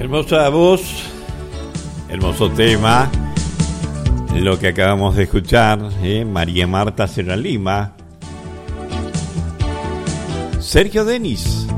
Hermosa voz, hermoso tema, lo que acabamos de escuchar, María Marta Serra Lima, Sergio Denis,